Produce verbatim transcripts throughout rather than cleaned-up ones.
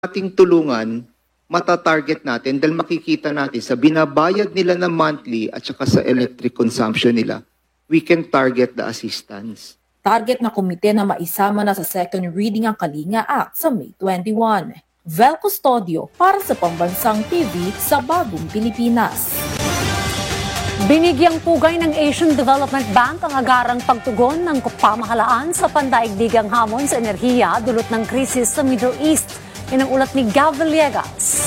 ating tulungan, matatarget natin dahil makikita natin sa binabayad nila na monthly at saka sa electric consumption nila, we can target the assistance. Target na komite na maisama na sa second reading ang Kalinga Act sa May twenty-one. Vel Custodio para sa Pambansang T V sa Bagong Pilipinas. Binigyang pugay ng Asian Development Bank ang agarang pagtugon ng pamahalaan sa pandaigdigang hamon sa enerhiya dulot ng krisis sa Middle East. Yan ang ulat ni Gav Villegas.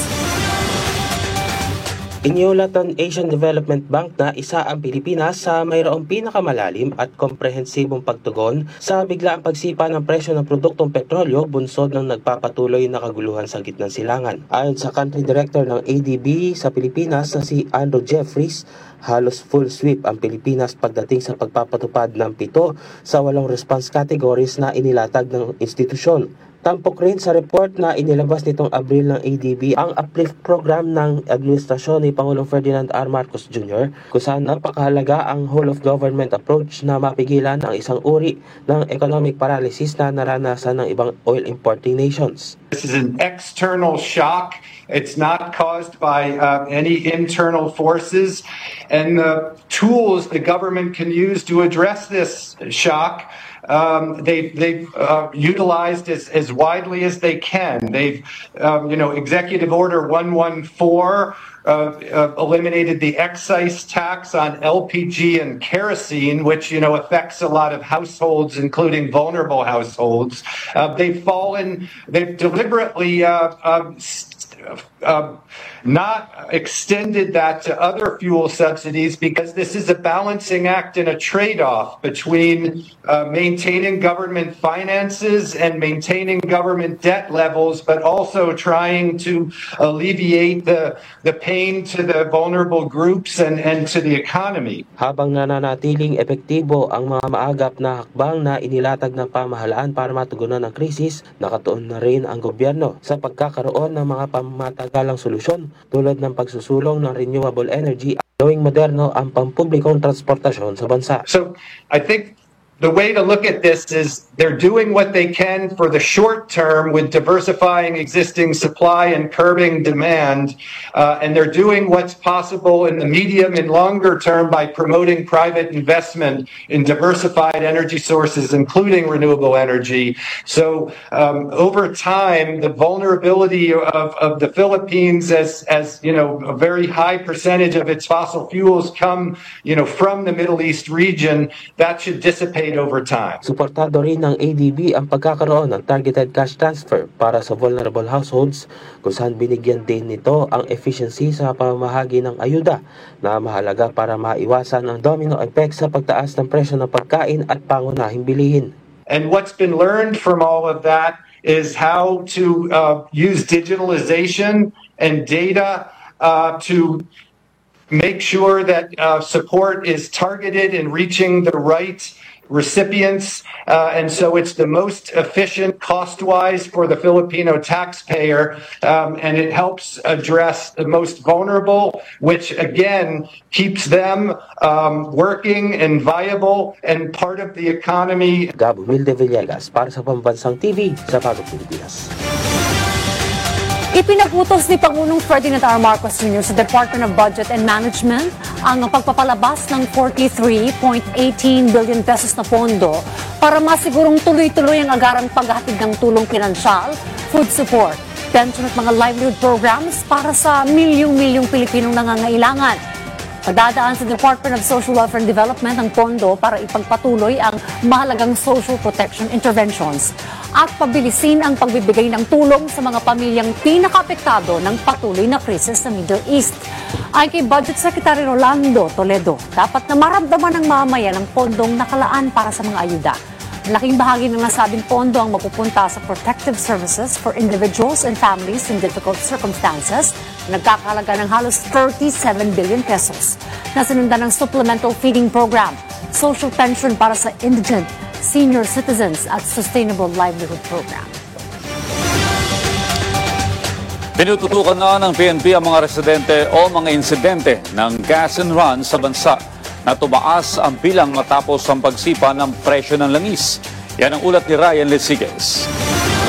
Iniulat ng Asian Development Bank na isa ang Pilipinas sa mayroong pinakamalalim at komprehensibong pagtugon sa biglaang pagsipa ng presyo ng produktong petrolyo bunsod ng nagpapatuloy na kaguluhan sa gitnang silangan. Ayon sa Country Director ng A D B sa Pilipinas na si Andrew Jeffries, halos full sweep ang Pilipinas pagdating sa pagpapatupad ng pito sa walong response categories na inilatag ng institusyon. Tampok rin sa report na inilabas nitong Abril ng A D B ang uplift program ng administrasyon ni Pangulong Ferdinand R. Marcos Junior kung saan napakahalaga ang whole-of-government approach na mapigilan ang isang uri ng economic paralysis na naranasan ng ibang oil importing nations. This is an external shock. It's not caused by uh, any internal forces. And the tools the government can use to address this shock, um, they've, they've uh, utilized as, as widely as they can. They've, um, you know, Executive Order one one four uh, uh, eliminated the excise tax on L P G and kerosene, which, you know, affects a lot of households, including vulnerable households. Uh, they've fallen, they've deliberately uh, uh, Uh, not extended that to other fuel subsidies because this is a balancing act and a trade-off between uh, maintaining government finances and maintaining government debt levels, but also trying to alleviate the, the pain to the vulnerable groups and, and to the economy. Habang nananatiling epektibo ang mga maagap na hakbang na inilatag ng pamahalaan para matugunan ang krisis, nakatuon na rin ang gobyerno sa pagkakaroon ng mga pamatagalang solusyon tulad ng pagsusulong ng renewable energy at gawing moderno ang pampublikong transportasyon sa bansa. So, I think the way to look at this is they're doing what they can for the short term with diversifying existing supply and curbing demand, uh, and they're doing what's possible in the medium and longer term by promoting private investment in diversified energy sources, including renewable energy. So um, over time, the vulnerability of, of the Philippines as, as, you know, a very high percentage of its fossil fuels come, you know, from the Middle East region, that should dissipate over time. Suportado rin ng A D B ang pagkakaroon ng targeted cash transfer para sa vulnerable households kung saan binigyan din nito ang efficiency sa pamamahagi ng ayuda na mahalaga para maiwasan ang domino effect sa pagtaas ng presyo ng pagkain at pangunahing bilihin. And what's been learned from all of that is how to uh, use digitalization and data uh, to make sure that uh, support is targeted in reaching the right recipients, uh, and so it's the most efficient cost-wise for the Filipino taxpayer, um, and it helps address the most vulnerable, which again keeps them um, working and viable and part of the economy. Gabo Milde Villegas para sa Pambansang T V sa Bagong Pilipinas. Ipinagutos ni Pangulong Ferdinand R. Marcos Junior sa Department of Budget and Management ang pagpapalabas ng forty-three point one eight billion pesos na pondo para masigurong tuloy-tuloy ang agarang paghahatid ng tulong pinansyal, food support, pension at mga livelihood programs para sa milyong-milyong Pilipinong nangangailangan. Pagdadaan sa Department of Social Welfare and Development ang pondo para ipagpatuloy ang mahalagang social protection interventions at pabilisin ang pagbibigay ng tulong sa mga pamilyang pinakaapektado ng patuloy na krisis sa Middle East. Ay kay Budget Secretary Rolando Toledo, dapat na maramdaman ng mamamayan ang pondong nakalaan para sa mga ayuda. Malaking bahagi ng nasabing pondo ang mapupunta sa protective services for individuals and families in difficult circumstances na nagkakahalaga ng halos thirty-seven billion pesos na sinundan ng supplemental feeding program, social pension para sa indigent, senior citizens at sustainable livelihood program. Pinututukan na ng P N P ang mga residente o mga insidente ng gas and run sa bansa na tumaas ang bilang matapos ang pagsipa ng presyo ng langis. Yan ang ulat ni Ryan Lesiges.